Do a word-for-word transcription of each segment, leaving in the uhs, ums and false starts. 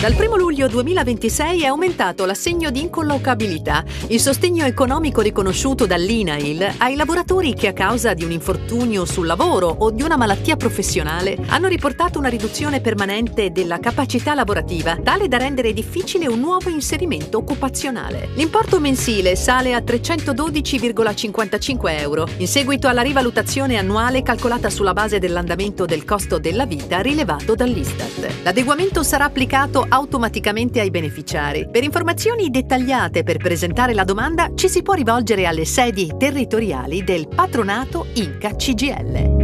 Dal primo luglio duemilaventisei è aumentato l'assegno di incollocabilità, il sostegno economico riconosciuto dall'I N A I L ai lavoratori che a causa di un infortunio sul lavoro o di una malattia professionale hanno riportato una riduzione permanente della capacità lavorativa, tale da rendere difficile un nuovo inserimento occupazionale. L'importo mensile sale a trecentododici virgola cinquantacinque euro, in seguito alla rivalutazione annuale calcolata sulla base dell'andamento del costo della vita rilevato dall'Istat. L'adeguamento sarà applicato automaticamente ai beneficiari. Per informazioni dettagliate per presentare la domanda ci si può rivolgere alle sedi territoriali del patronato I N C A C G I L.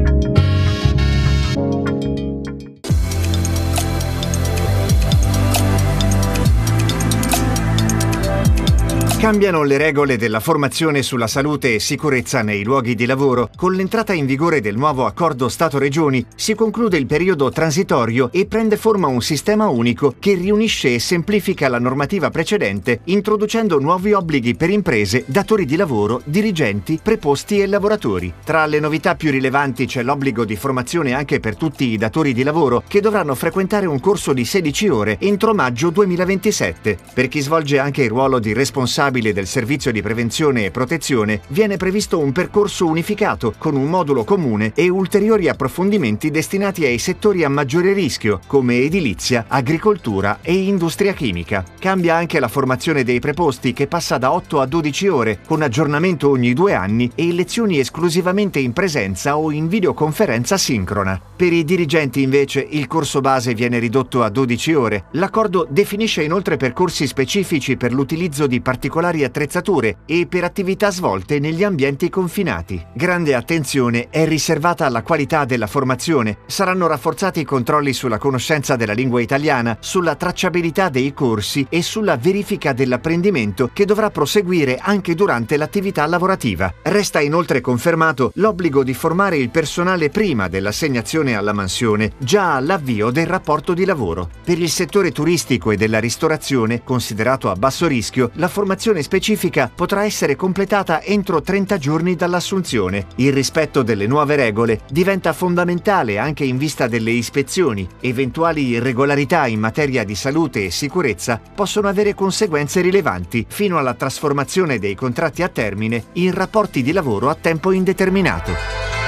Cambiano le regole della formazione sulla salute e sicurezza nei luoghi di lavoro. Con l'entrata in vigore del nuovo accordo Stato-Regioni si conclude il periodo transitorio e prende forma un sistema unico che riunisce e semplifica la normativa precedente, introducendo nuovi obblighi per imprese, datori di lavoro, dirigenti, preposti e lavoratori. Tra le novità più rilevanti c'è l'obbligo di formazione anche per tutti i datori di lavoro che dovranno frequentare un corso di sedici ore entro maggio duemilaventisette. Per chi svolge anche il ruolo di responsabile del servizio di prevenzione e protezione viene previsto un percorso unificato con un modulo comune e ulteriori approfondimenti destinati ai settori a maggiore rischio come edilizia, agricoltura e industria chimica. Cambia anche la formazione dei preposti che passa da otto a dodici ore con aggiornamento ogni due anni e lezioni esclusivamente in presenza o in videoconferenza sincrona. Per i dirigenti invece il corso base viene ridotto a dodici ore. L'accordo definisce inoltre percorsi specifici per l'utilizzo di particolari attrezzature e per attività svolte negli ambienti confinati. Grande attenzione è riservata alla qualità della formazione. Saranno rafforzati i controlli sulla conoscenza della lingua italiana, sulla tracciabilità dei corsi e sulla verifica dell'apprendimento che dovrà proseguire anche durante l'attività lavorativa. Resta inoltre confermato l'obbligo di formare il personale prima dell'assegnazione alla mansione, già all'avvio del rapporto di lavoro. Per il settore turistico e della ristorazione, considerato a basso rischio, la formazione specifica potrà essere completata entro trenta giorni dall'assunzione. Il rispetto delle nuove regole diventa fondamentale anche in vista delle ispezioni. Eventuali irregolarità in materia di salute e sicurezza possono avere conseguenze rilevanti fino alla trasformazione dei contratti a termine in rapporti di lavoro a tempo indeterminato.